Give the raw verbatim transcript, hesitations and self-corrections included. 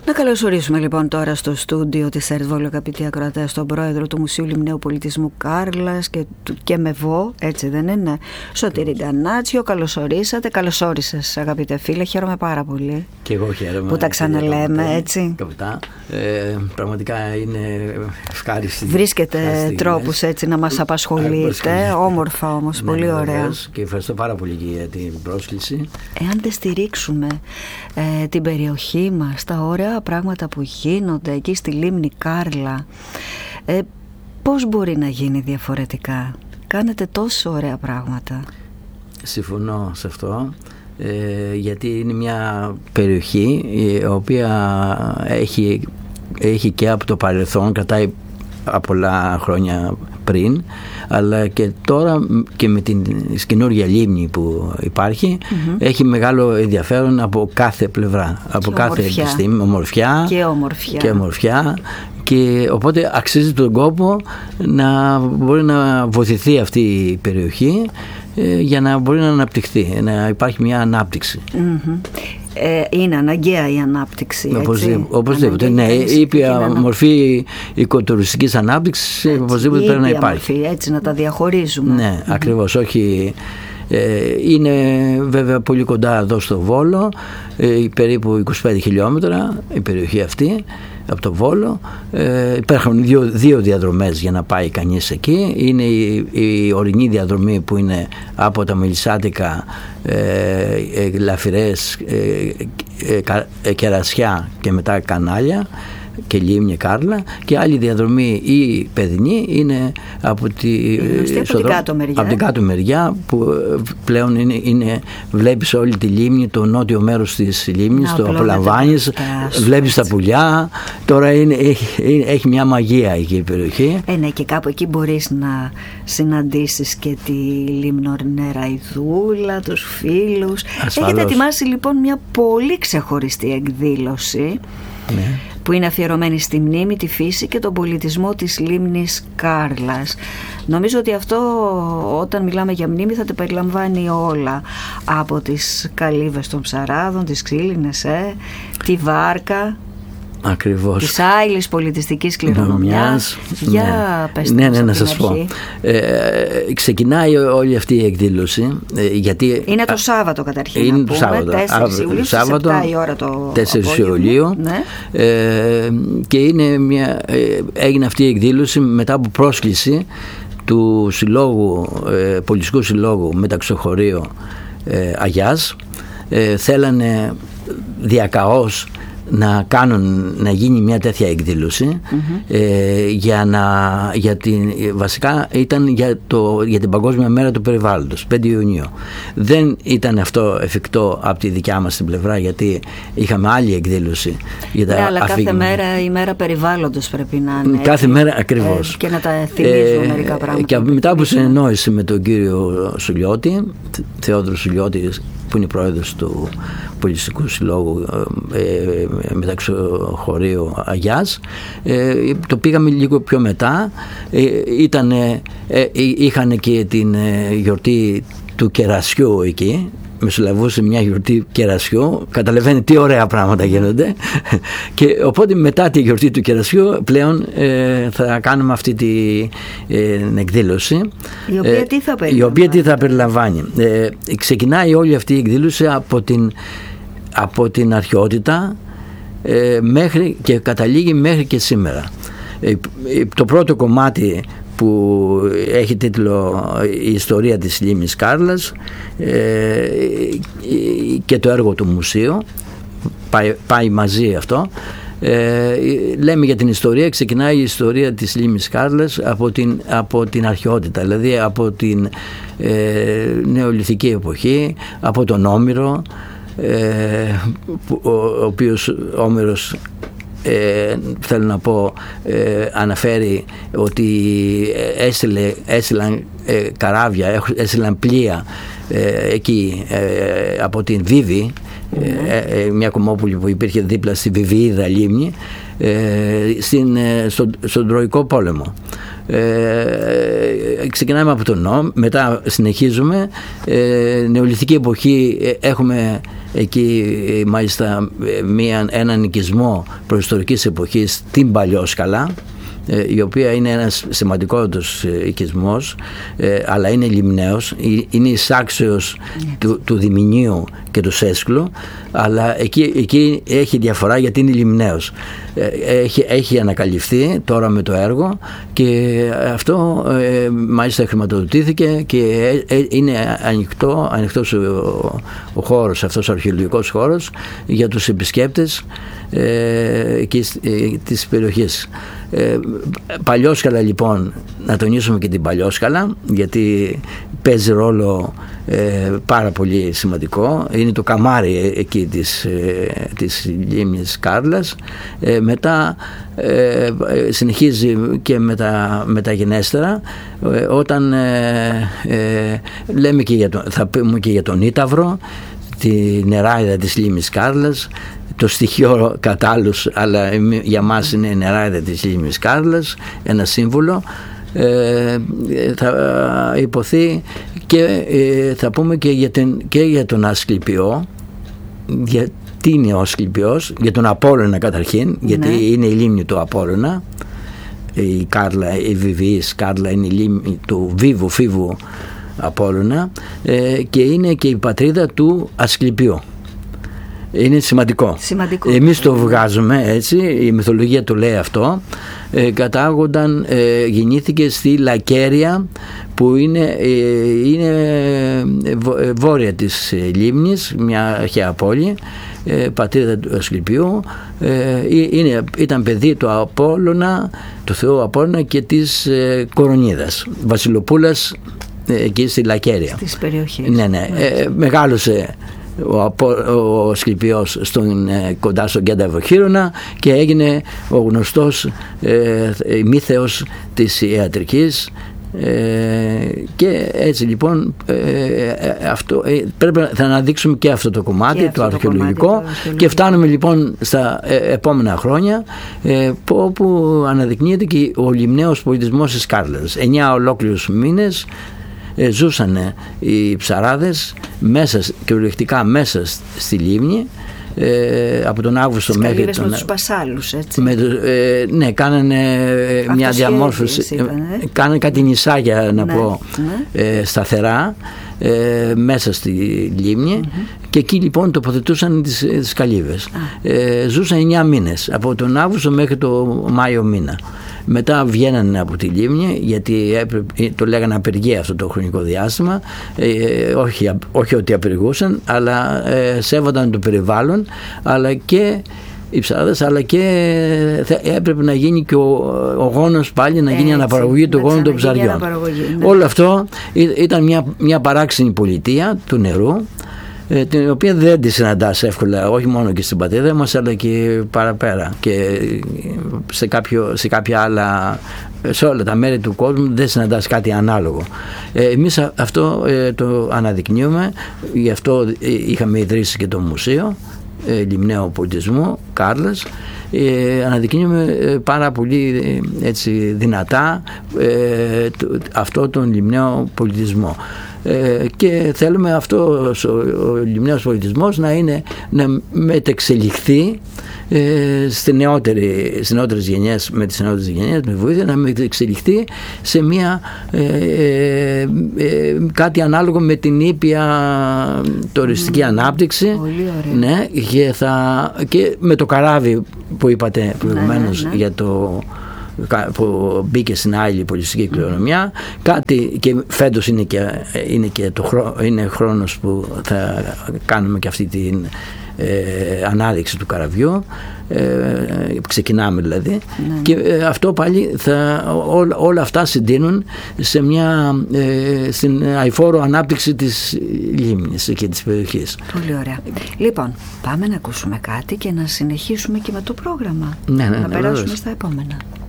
Να καλωσορίσουμε λοιπόν τώρα στο στούντιο της ΕΡΤ Βόλου, αγαπητοί ακροατές, τον πρόεδρο του Μουσείου Λιμναίου Πολιτισμού Κάρλας και, και Μεβό, έτσι δεν είναι, Σωτήρη Γκανάτσιο. Καλωσορίσατε, καλωσόρισες αγαπητέ φίλε, χαίρομαι πάρα πολύ. Και εγώ χαίρομαι που τα ξαναλέμε, έτσι. Καπιτά, ε, πραγματικά είναι ευχάριστη. Βρίσκεται τρόπους έτσι να μας απασχολείτε, όμορφα όμως, ναι, πολύ ωραία. Βεβαίως, και ευχαριστώ πάρα πολύ για την πρόσκληση. Εάν δεν στηρίξουμε ε, την περιοχή μας, τα ωραία πράγματα που γίνονται εκεί στη Λίμνη Κάρλα, ε, πώς μπορεί να γίνει διαφορετικά? Κάνετε τόσο ωραία πράγματα. Συμφωνώ σε αυτό, ε, γιατί είναι μια περιοχή η οποία έχει, έχει και από το παρελθόν, κρατάει από πολλά χρόνια πριν, αλλά και τώρα και με την καινούργια λίμνη που υπάρχει, mm-hmm. έχει μεγάλο ενδιαφέρον από κάθε πλευρά, από και κάθε επιστήμη, ομορφιά και ομορφιά. Και ομορφιά και οπότε αξίζει τον κόπο να μπορεί να βοηθηθεί αυτή η περιοχή ε, για να μπορεί να αναπτυχθεί, να υπάρχει μια ανάπτυξη. Mm-hmm. Ε, είναι αναγκαία η ανάπτυξη. Οπωσδήποτε. Ναι, η ήπια μορφή οικοτουριστικής ανάπτυξης οπωσδήποτε πρέπει να υπάρχει. Μορφή, έτσι να τα διαχωρίζουμε. Ναι, mm-hmm. ακριβώς. Όχι. Ε, είναι βέβαια πολύ κοντά εδώ στο Βόλο, ε, περίπου είκοσι πέντε χιλιόμετρα η περιοχή αυτή από το Βόλο. Ε, υπάρχουν δύο, δύο διαδρομές για να πάει κανείς εκεί. Είναι η, η ορεινή διαδρομή που είναι από τα Μελισσάτικα, ε, ε, Λαφυρές, ε, ε, ε, Κερασιά και μετά Κανάλια και Λίμνη Κάρλα, και άλλη διαδρομή η παιδινή είναι από, τη, από, την, κάτω μεριά, από την κάτω μεριά, που πλέον είναι, είναι, βλέπεις όλη τη λίμνη, το νότιο μέρος της λίμνης, να, το απολαμβάνεις, βλέπεις τα πουλιά. Τώρα είναι, έχει, έχει μια μαγεία εκεί η περιοχή. Ε, ναι, και κάπου εκεί μπορείς να συναντήσεις και τη Λιμνονεραϊδούλα, τους φίλους. Ασφαλώς. Έχετε ετοιμάσει λοιπόν μια πολύ ξεχωριστή εκδήλωση, ναι, που είναι αφιερωμένη στη μνήμη, τη φύση και τον πολιτισμό της Λίμνης Κάρλας. Νομίζω ότι αυτό, όταν μιλάμε για μνήμη, θα τα περιλαμβάνει όλα, από τις καλύβες των ψαράδων, τις ξύλινες, ε, τη βάρκα. Ακριβώς. Της άειλης πολιτιστικής κληρονομιάς. Για ναι. πες ναι, ναι, να σας πω. Ε, ξεκινάει όλη αυτή η εκδήλωση. Ε, γιατί είναι το Σάββατο καταρχήν. Είναι να το Σάββατο. τέσσερις Ιουλίου, Σάββατο, επτά η ώρα το τέσσερις Ιουλίου. Ναι. Ε, και είναι μια, ε, έγινε αυτή η εκδήλωση μετά από πρόσκληση του συλλόγου, ε, Πολιτιστικού Συλλόγου Μεταξοχωρίου ε, Αγιάς. Ε, θέλανε διακαώς να κάνουν, να γίνει μια τέτοια εκδήλωση, mm-hmm. ε, για να, για την, βασικά ήταν για, το, για την Παγκόσμια Μέρα του Περιβάλλοντος, πέντε Ιουνίου. Δεν ήταν αυτό εφικτό από τη δικιά μας την πλευρά, γιατί είχαμε άλλη εκδήλωση για τα, ναι, αλλά αφήγημα. Κάθε μέρα η μέρα περιβάλλοντος πρέπει να είναι κάθε έτσι, μέρα ακριβώς, ε, και να τα θυμίζουμε ε, μερικά πράγματα. Και μετά από συνεννόηση με τον κύριο Σουλιώτη, Θεόδωρο Σουλιώτη, που είναι πρόεδρος του Πολιτιστικού Συλλόγου ε, Μεταξοχωρίου Αγιάς, ε, το πήγαμε λίγο πιο μετά. ε, ήτανε, ε, είχαν και την ε, γιορτή του κερασιού εκεί, μεσολαβούσε μια γιορτή κερασιού. Καταλαβαίνει τι ωραία πράγματα γίνονται. Και οπότε μετά τη γιορτή του κερασιού πλέον ε, θα κάνουμε αυτή την ε, εκδήλωση, η οποία, ε, τι θα η οποία τι θα περιλαμβάνει. Ε, ξεκινάει όλη αυτή η εκδήλωση από την, από την αρχαιότητα ε, μέχρι και καταλήγει μέχρι και σήμερα. Ε, το πρώτο κομμάτι που έχει τίτλο «Η ιστορία της Λίμνης Κάρλας» ε, και το έργο του μουσείου πάει, πάει μαζί αυτό. Ε, λέμε για την ιστορία, ξεκινάει η ιστορία της Λίμνης Κάρλας από την, από την αρχαιότητα, δηλαδή από την ε, νεολιθική εποχή, από τον Όμηρο, ε, ο, ο οποίος Όμηρος, Ε, θέλω να πω, ε, αναφέρει ότι έστειλε, έστειλαν ε, καράβια, έστειλαν πλοία ε, εκεί ε, από την Βίβη, mm-hmm. ε, ε, μια κομμόπολη που υπήρχε δίπλα στη Βιβιίδα λίμνη, ε, στην, ε, στο, στον Τροϊκό πόλεμο. Ε, ξεκινάμε από τον νόμο, μετά συνεχίζουμε. Ε, νεολιθική εποχή, έχουμε εκεί μάλιστα μία, έναν οικισμό προϊστορικής εποχής, την Παλιόσκαλα, η οποία είναι ένας σημαντικότερος οικισμός, αλλά είναι λιμναίος, είναι εισάξιος του, του Διμηνίου και του Σέσκλου, αλλά εκεί, εκεί έχει διαφορά γιατί είναι λιμναίος. Έχει, έχει ανακαλυφθεί τώρα με το έργο και αυτό ε, μάλιστα χρηματοδοτήθηκε και ε, είναι ανοιχτό, ανοιχτός ο, ο χώρος, αυτός ο αρχαιολογικός χώρος για τους επισκέπτες ε, εκεί, ε, της περιοχής. Ε, Παλιόσκαλα λοιπόν, να τονίσουμε και την Παλιόσκαλα γιατί παίζει ρόλο ε, πάρα πολύ σημαντικό, είναι το καμάρι εκεί της, ε, της λίμνης Κάρλας. ε, μετά ε, συνεχίζει και με τα μεταγενέστερα ε, όταν ε, ε, λέμε και για τον, θα πούμε και για τον Ήταυρο, τη νεράιδα της λίμνης Κάρλας, το στοιχείο κατάλληλος, αλλά για μας είναι η νεράιδα της λίμνης Κάρλας, ένα σύμβολο. Ε, θα υποθεί και ε, θα πούμε και για, την, και για τον Ασκληπιό, γιατί είναι ο Ασκληπιός, για τον Απόλλωνα καταρχήν, ναι. Γιατί είναι η λίμνη του Απόλλωνα, η Κάρλα, η Βιβυής Κάρλα είναι η λίμνη του Βίβου Φίβου Απόλλωνα, ε, και είναι και η πατρίδα του Ασκληπιού. Είναι σημαντικό. σημαντικό. Εμείς το βγάζουμε έτσι, η μυθολογία το λέει αυτό. Ε, κατάγονταν, ε, γεννήθηκε στη Λακέρια που είναι, ε, είναι βόρεια της λίμνης, μια αρχαία πόλη, ε, πατρίδα του Ασκληπιού. Ε, είναι, ήταν παιδί του Απόλλωνα, του Θεού Απόλλωνα και της ε, Κορονίδας, Βασιλοπούλας, ε, εκεί στη Λακέρια. Της περιοχής. Ναι, ναι. Ε, μεγάλωσε ο, ο Ασκληπιός στον, ε, κοντά στον κέντρο Χείρονα και έγινε ο γνωστός ε, μύθεος της ιατρικής, ε, και έτσι λοιπόν ε, ε, αυτό, ε, πρέπει να θα αναδείξουμε και αυτό το κομμάτι, το αρχαιολογικό, το αρχαιολογικό, και φτάνουμε λοιπόν στα ε, επόμενα χρόνια, ε, όπου αναδεικνύεται και ο λιμναίος πολιτισμός της Κάρλας. Εννιά ολόκληρους μήνες Ε, ζούσαν οι ψαράδες μέσα, κυριολεκτικά μέσα στη λίμνη, ε, από τον Αύγουστο μέχρι τον... με τους πασάλους, έτσι. Με, ε, ναι, κάνανε ε, μια διαμόρφωση, είπαν, ε? κάνανε κάτι νησάγια, να ναι, πω, ναι. Ε, σταθερά, ε, μέσα στη λίμνη, mm-hmm. και εκεί λοιπόν τοποθετούσαν τις, τις καλύβες. Ε, ζούσαν εννιά μήνες, από τον Αύγουστο μέχρι το Μάιο μήνα. Μετά βγαίνανε από τη λίμνη, γιατί έπρεπε, το λέγανε απεργία αυτό το χρονικό διάστημα, ε, όχι, όχι ότι απεργούσαν, αλλά ε, σέβονταν το περιβάλλον, αλλά και οι ψαράδες, αλλά και έπρεπε να γίνει και ο, ο γόνος πάλι, να γίνει η αναπαραγωγή του γόνου των ψαριών. Ναι. Όλο αυτό ήταν μια, μια παράξενη πολιτεία του νερού, την οποία δεν τη συναντάς εύκολα, όχι μόνο και στην πατρίδα μας, αλλά και παραπέρα και σε, κάποιο, σε κάποια άλλα, σε όλα τα μέρη του κόσμου δεν συναντάς κάτι ανάλογο. Ε, εμείς αυτό ε, το αναδεικνύουμε, γι' αυτό είχαμε ιδρύσει και το μουσείο ε, λιμναίου πολιτισμού Κάρλας. Ε, αναδεικνύουμε ε, πάρα πολύ ε, έτσι, δυνατά ε, το, αυτό τον λιμναίο πολιτισμό. Ε, και θέλουμε αυτό ο, ο λιμναίος πολιτισμός να είναι, να μετεξελιχθεί ε, στη νεότερη, στις νεότερες γενιές, με τις νεότερες γενιές, με βοήθεια να μετεξελιχθεί σε μια ε, ε, ε, κάτι ανάλογο με την ήπια τουριστική mm. ανάπτυξη. Πολύ ωραία. Ναι, και, θα, και με το καράβι που είπατε προηγουμένως, ναι, ναι, ναι. για το που μπήκε στην άλλη πολιτιστική κληρονομιά, κάτι, και φέτος είναι και, είναι και το χρό, είναι χρόνος που θα κάνουμε και αυτή την ε, ανάδειξη του καραβιού, ε, ξεκινάμε δηλαδή, ναι. Και ε, αυτό πάλι θα, ό, όλα αυτά συντείνουν σε μια ε, στην αηφόρο ανάπτυξη της λίμνης και της περιοχής. Πολύ ωραία. Λοιπόν, πάμε να ακούσουμε κάτι και να συνεχίσουμε και με το πρόγραμμα, ναι, ναι, να ναι, περάσουμε ναι, στα επόμενα.